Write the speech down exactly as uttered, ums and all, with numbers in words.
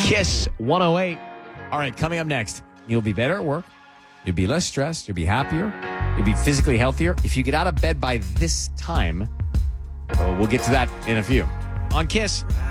Kiss one oh eight. All right, coming up next, you'll be better at work. You'll be less stressed. You'll be happier. You'll be physically healthier. If you get out of bed by this time, uh, we'll get to that in a few. On Kiss.